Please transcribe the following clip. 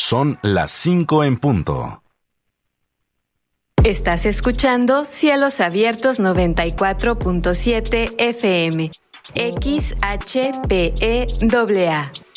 Son las 5 en punto. Estás escuchando Cielos Abiertos 94.7 FM. XHPEAA.